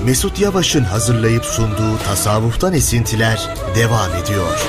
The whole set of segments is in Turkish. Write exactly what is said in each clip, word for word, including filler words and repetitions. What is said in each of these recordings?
Mesut Yavaş'ın hazırlayıp sunduğu Tasavvuftan Esintiler devam ediyor.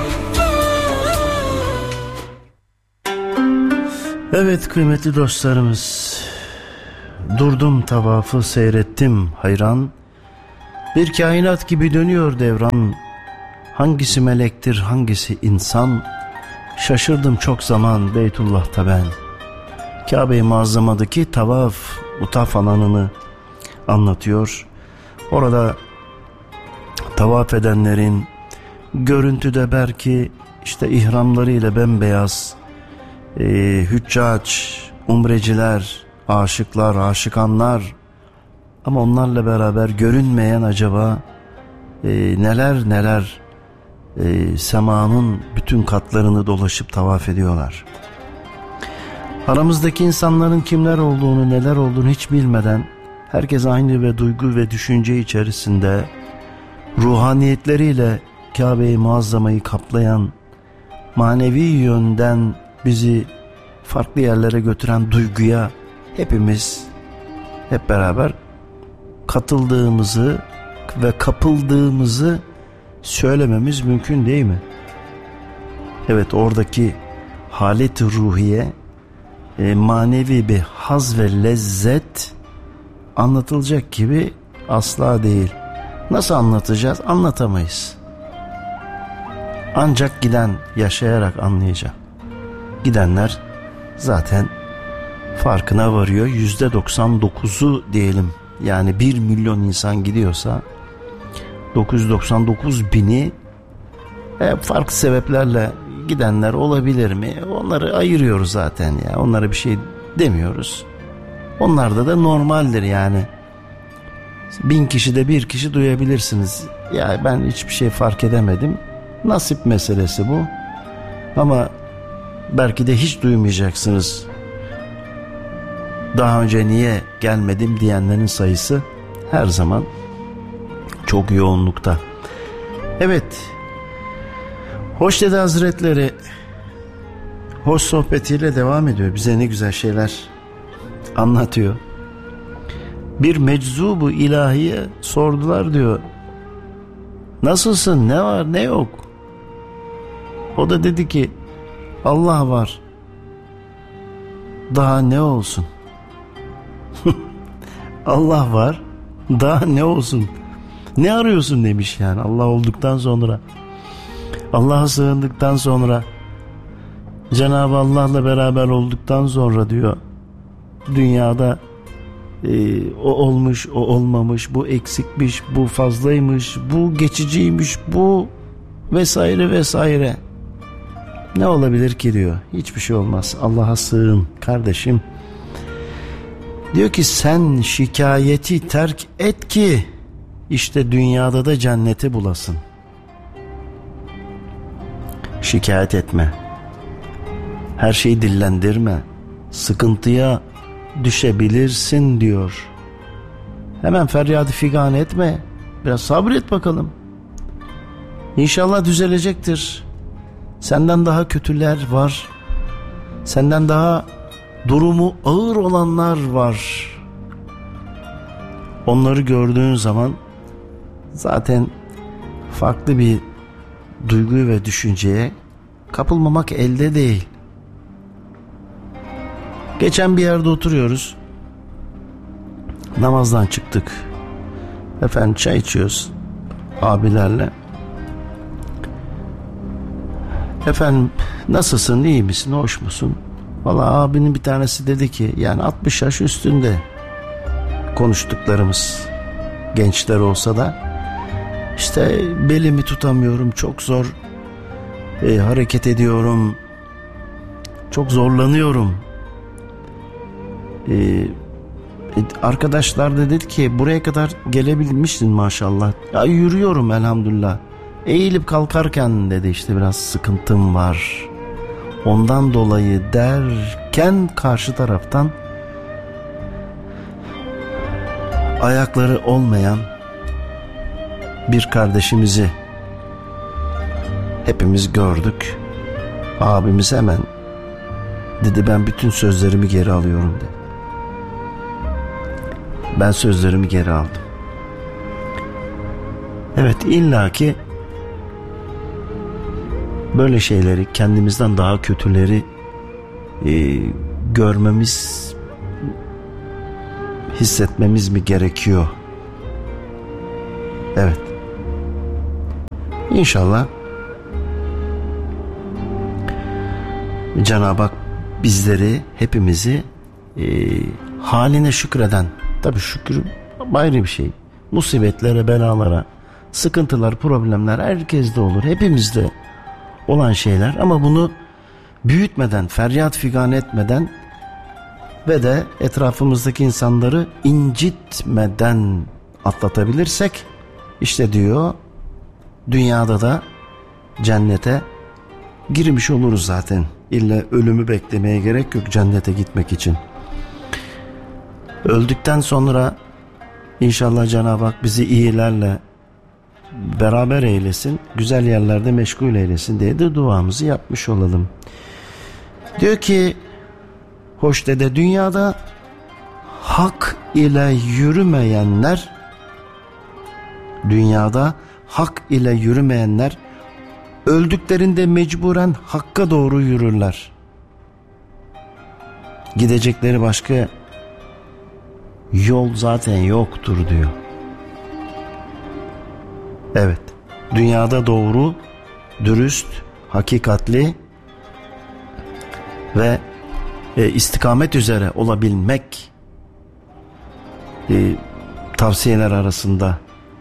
Evet kıymetli dostlarımız, durdum tavafı seyrettim hayran, bir kainat gibi dönüyor devran, hangisi melektir hangisi insan, şaşırdım çok zaman Beytullah'ta ben. Kabe-i Muazzama'daki tavaf, utaf alanını anlatıyor. Orada tavaf edenlerin görüntüde belki işte ihramlarıyla bembeyaz e, hüccac, umreciler, aşıklar, aşıkanlar, ama onlarla beraber görünmeyen acaba e, neler neler e, semanın bütün katlarını dolaşıp tavaf ediyorlar. Aramızdaki insanların kimler olduğunu, neler olduğunu hiç bilmeden herkes aynı ve duygu ve düşünce içerisinde ruhaniyetleriyle Kabe-i Muazzama'yı kaplayan, manevi yönden bizi farklı yerlere götüren duyguya hepimiz hep beraber katıldığımızı ve kapıldığımızı söylememiz mümkün değil mi? Evet, oradaki halet-i ruhiye, e, manevi bir haz ve lezzet anlatılacak gibi asla değil. Nasıl anlatacağız? Anlatamayız. Ancak giden yaşayarak anlayacak. Gidenler zaten farkına varıyor. yüzde doksan dokuzu diyelim, yani bir milyon insan gidiyorsa dokuz yüz doksan dokuz bini e, farklı sebeplerle gidenler olabilir mi? Onları ayırıyoruz zaten ya. Onlara bir şey demiyoruz. Onlarda da normaldir yani. Bin kişide bir kişi duyabilirsiniz. Ya ben hiçbir şey fark edemedim. Nasip meselesi bu. Ama belki de hiç duymayacaksınız. Daha önce niye gelmedim diyenlerin sayısı her zaman çok yoğunlukta. Evet. Hoş Dede Hazretleri hoş sohbetiyle devam ediyor. Bize ne güzel şeyler anlatıyor. Bir meczubu ilahiye sordular diyor. Nasılsın? Ne var ne yok? O da dedi ki Allah var. Daha ne olsun? Allah var. Daha ne olsun? Ne arıyorsun demiş yani Allah olduktan sonra. Allah'a sığındıktan sonra, Cenab-ı Allah'la beraber olduktan sonra diyor, dünyada e, o olmuş, o olmamış, bu eksikmiş, bu fazlaymış, bu geçiciymiş, bu vesaire vesaire. Ne olabilir ki diyor. Hiçbir şey olmaz. Allah'a sığın kardeşim. Diyor ki sen şikayeti terk et ki işte dünyada da cenneti bulasın. Şikayet etme. Her şeyi dillendirme. Sıkıntıya düşebilirsin diyor. Hemen feryadı figan etme. Biraz sabret bakalım. İnşallah düzelecektir. Senden daha kötüler var. Senden daha durumu ağır olanlar var. Onları gördüğün zaman zaten farklı bir duygu ve düşünceye kapılmamak elde değil. Geçen bir yerde oturuyoruz. Namazdan çıktık. Efendim çay içiyoruz abilerle. Efendim nasılsın, iyi misin, hoş musun? Vallahi abinin bir tanesi dedi ki yani altmış yaş üstünde konuştuklarımız, gençler olsa da işte belimi tutamıyorum, çok zor e, hareket ediyorum, çok zorlanıyorum. E, arkadaşlar da dedi ki buraya kadar gelebilmişsin maşallah. Ya yürüyorum elhamdülillah. Eğilip kalkarken dedi işte biraz sıkıntım var. Ondan dolayı derken karşı taraftan ayakları olmayan bir kardeşimizi hepimiz gördük. Abimiz hemen dedi ben bütün sözlerimi geri alıyorum dedi. Ben sözlerimi geri aldım. Evet, illaki böyle şeyleri, kendimizden daha kötüleri e, görmemiz, hissetmemiz mi gerekiyor? Evet. İnşallah Cenab-ı Hak bizleri, hepimizi e, haline şükreden, tabii şükür ayrı bir şey. Musibetlere, belalara, sıkıntılar, problemler herkeste olur. Hepimizde olan şeyler, ama bunu büyütmeden, feryat figan etmeden ve de etrafımızdaki insanları incitmeden atlatabilirsek, işte diyor, dünyada da cennete girmiş oluruz zaten. İlla ölümü beklemeye gerek yok cennete gitmek için. Öldükten sonra İnşallah Cenab-ı Hak bizi iyilerle beraber eylesin, güzel yerlerde meşgul eylesin diye de duamızı yapmış olalım. Diyor ki hoş dede, dünyada hak ile yürümeyenler, dünyada hak ile yürümeyenler öldüklerinde mecburen hakka doğru yürürler. Gidecekleri başka yol zaten yoktur diyor. Evet, dünyada doğru, dürüst, hakikatli ve e, istikamet üzere olabilmek e, tavsiyeler arasında.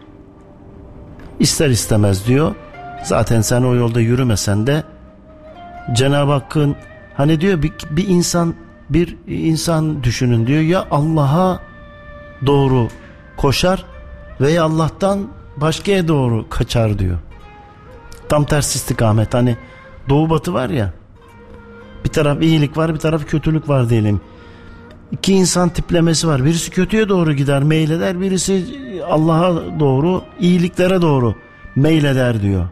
İster istemez diyor, zaten sen o yolda yürümesen de Cenab-ı Hakk'ın, hani diyor bir, bir insan bir insan düşünün diyor, ya Allah'a doğru koşar veya Allah'tan başkaya doğru kaçar diyor. Tam ters istikamet, hani doğu batı var ya, bir taraf iyilik var, bir taraf kötülük var diyelim. İki insan tiplemesi var, birisi kötüye doğru gider, meyleder, birisi Allah'a doğru, iyiliklere doğru meyleder diyor.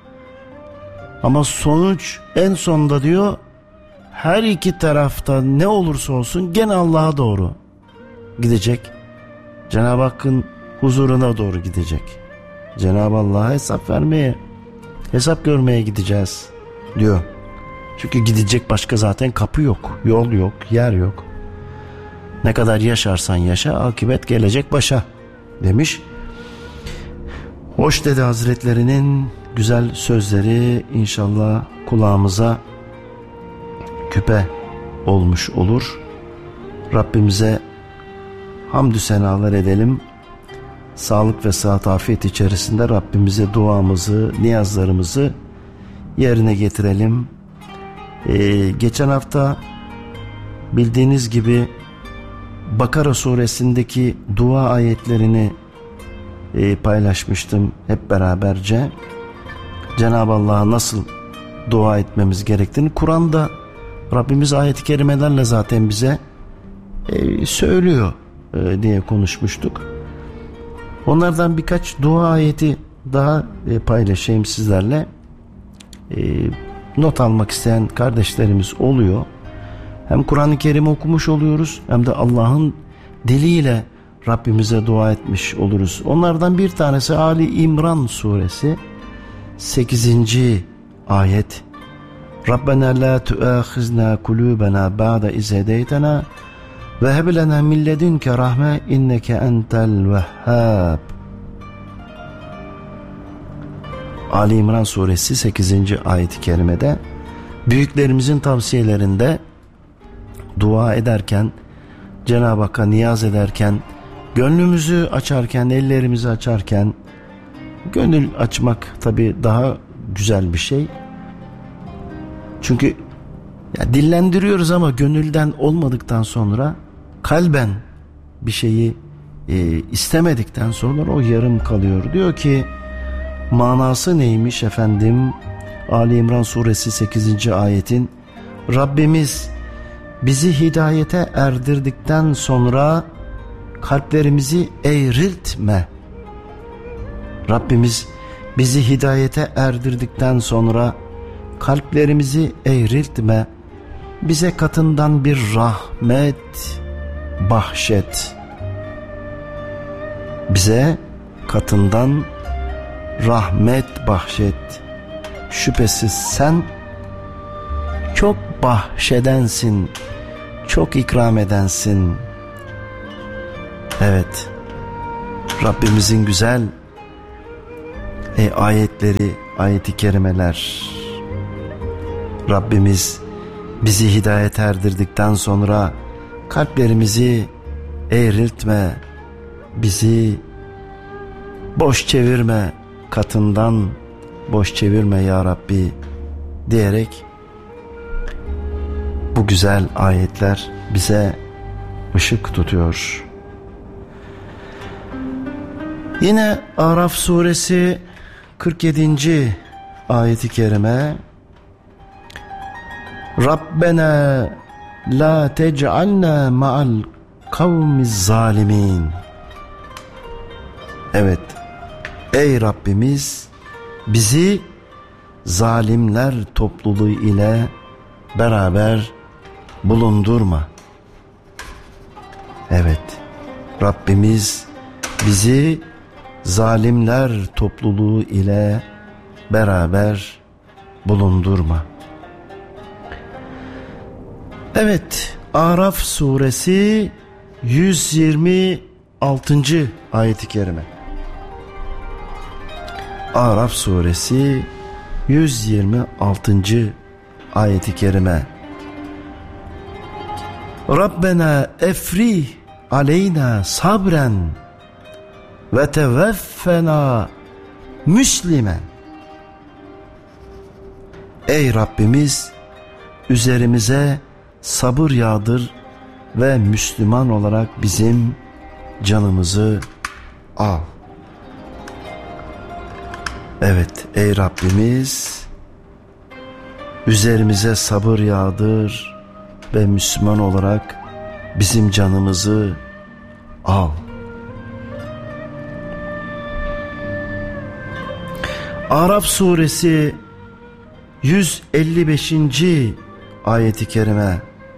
Ama sonuç en sonunda diyor, her iki tarafta ne olursa olsun gene Allah'a doğru gidecek. Cenab-ı Hakk'ın huzuruna doğru gidecek. Cenab-ı Allah'a hesap vermeye, hesap görmeye gideceğiz diyor. Çünkü gidecek başka zaten kapı yok, yol yok, yer yok. Ne kadar yaşarsan yaşa, akıbet gelecek başa demiş. Hoş Dede Hazretlerinin güzel sözleri inşallah kulağımıza küpe olmuş olur. Rabbimize hamdü senalar edelim. Sağlık ve sıhhat afiyet içerisinde Rabbimize duamızı, niyazlarımızı yerine getirelim. Ee, geçen hafta bildiğiniz gibi Bakara suresindeki dua ayetlerini e, paylaşmıştım hep beraberce. Cenab-ı Allah'a nasıl dua etmemiz gerektiğini Kur'an'da Rabbimiz ayet-i kerimelerle zaten bize e, söylüyor e, diye konuşmuştuk. Onlardan birkaç dua ayeti daha e, paylaşayım sizlerle. E, not almak isteyen kardeşlerimiz oluyor. Hem Kur'an-ı Kerim okumuş oluyoruz, hem de Allah'ın diliyle Rabbimize dua etmiş oluruz. Onlardan bir tanesi Ali İmran suresi sekizinci ayet. Rabbena la tuâkhizna kulûbena ba'de iz hedeytena ve heb lena min ledunke rahme inneke entel vehhab. Ali İmran suresi sekizinci ayet-i kerimede büyüklerimizin tavsiyelerinde dua ederken, Cenab-ı Hakk'a niyaz ederken, gönlümüzü açarken, ellerimizi açarken, gönül açmak tabii daha güzel bir şey. Çünkü ya dillendiriyoruz ama gönülden olmadıktan sonra, kalben bir şeyi e, istemedikten sonra o yarım kalıyor. Diyor ki, manası neymiş efendim? Ali İmran suresi sekizinci ayetin, Rabbimiz bizi hidayete erdirdikten sonra kalplerimizi eğriltme. Rabbimiz bizi hidayete erdirdikten sonra kalplerimizi eğriltme. Bize katından bir rahmet bahşet. Bize katından rahmet bahşet. Şüphesiz sen çok bahşedensin, çok ikram edensin. Evet, Rabbimizin güzel e, ayetleri, ayet-i kerimeler. Rabbimiz bizi hidayete erdirdikten sonra kalplerimizi eğriltme, bizi boş çevirme, katından boş çevirme ya Rabbi diyerek bu güzel ayetler bize ışık tutuyor. Yine Araf suresi kırk yedinci ayeti kerime, Rabbena la tec'alna ma'al kavmiz zalimin. Evet, ey Rabbimiz, bizi zalimler topluluğu ile beraber bulundurma. Evet, Rabbimiz bizi zalimler topluluğu ile beraber bulundurma. Evet, Araf suresi yüz yirmi altıncı ayet-i kerime. Araf suresi yüz yirmi altıncı ayet-i kerime. Rabbena efrih aleyna sabren ve teveffena müslimen. Ey Rabbimiz, üzerimize sabır yağdır ve Müslüman olarak bizim canımızı al. Evet, ey Rabbimiz, üzerimize sabır yağdır ve Müslüman olarak bizim canımızı al. Araf suresi yüz elli beşinci ayeti kerime.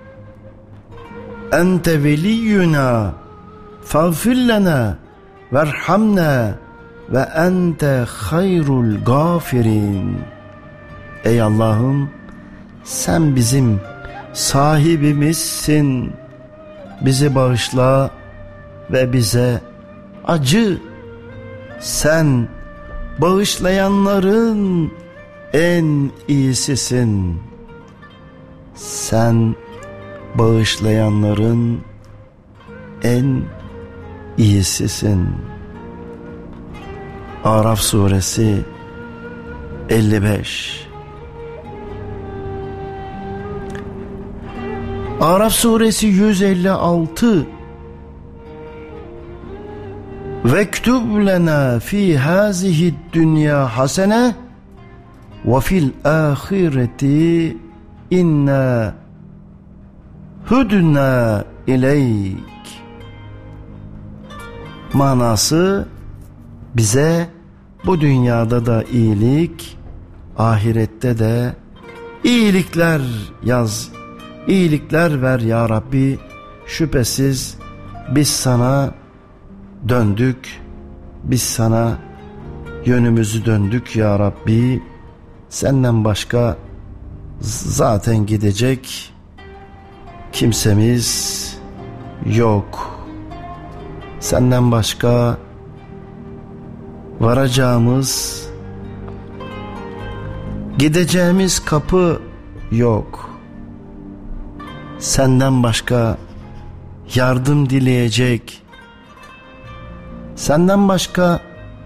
Ente veliyyuna fağfir lena verhamna ve ente hayrul gafirin. Ey Allah'ım, sen bizim sahibimizsin. Bizi bağışla ve bize acı. Sen bağışlayanların en iyisisin. Sen bağışlayanların en iyisisin. Araf suresi elli beş. Araf suresi yüz elli altı. Vektub lena fi hazihi dünya hasene ve fil ahireti inna hudna ileyk. Manası, bize bu dünyada da iyilik, ahirette de iyilikler yaz, iyilikler ver ya Rabbi. Şüphesiz biz sana döndük, biz sana yönümüzü döndük ya Rabbi. Senden başka zaten gidecek kimsemiz yok. Senden başka varacağımız, gideceğimiz kapı yok. Senden başka yardım dileyecek, senden başka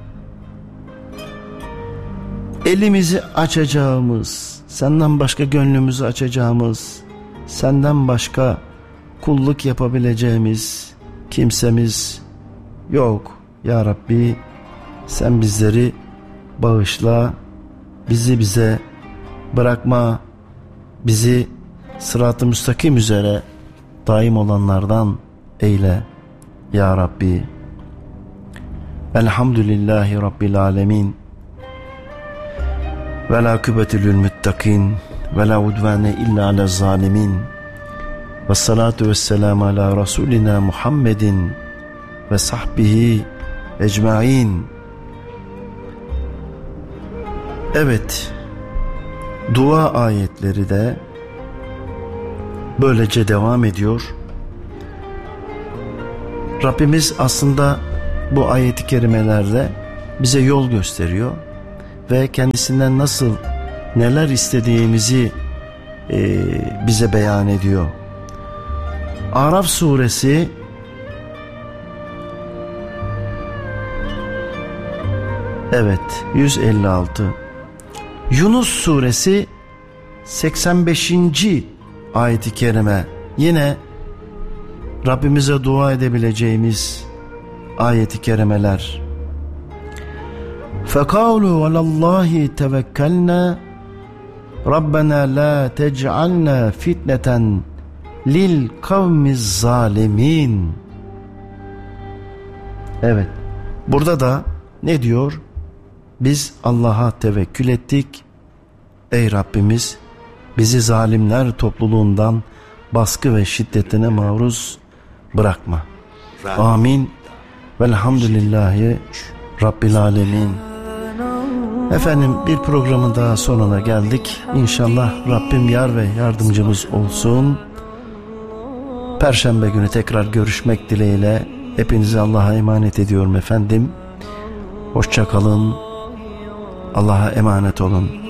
elimizi açacağımız, senden başka gönlümüzü açacağımız, senden başka kulluk yapabileceğimiz kimsemiz yok ya Rabbi. Sen bizleri bağışla, bizi bize bırakma, bizi sırat-ı müstakim üzere daim olanlardan eyle ya Rabbi. Elhamdülillahi Rabbil alemin. Ve la kübetülül müttakin ve la udvane illa ala zalimin. Ve salatu ve selamu ala Resulina Muhammedin ve sahbihi ecmain. Evet, dua ayetleri de böylece devam ediyor. Rabbimiz aslında bu ayet-i kerimelerde bize yol gösteriyor ve kendisinden nasıl neler istediğimizi e, bize beyan ediyor. Araf suresi evet yüz elli altı, Yunus suresi seksen beşinci ayet-i kerime, yine Rabbimize dua edebileceğimiz ayet-i kerimeler. فَقَالُوا وَلَى اللّٰهِ تَوَكَّلْنَا رَبَّنَا لَا تَجْعَلْنَا فِتْنَةً لِلْقَوْمِ الظَّالِمِينَ. Evet, burada da ne diyor? Biz Allah'a tevekkül ettik. Ey Rabbimiz, bizi zalimler topluluğundan baskı ve şiddetine maruz bırakma. Amin. Velhamdülillahi Rabbil Alemin. Efendim, bir programın daha sonuna geldik. İnşallah Rabbim yar ve yardımcımız olsun. Perşembe günü tekrar görüşmek dileğiyle hepinizi Allah'a emanet ediyorum efendim. Hoşça kalın. Allah'a emanet olun.